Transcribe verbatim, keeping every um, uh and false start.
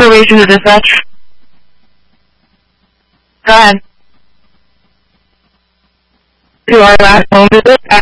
information to dispatch. Go ahead. To our last home visit at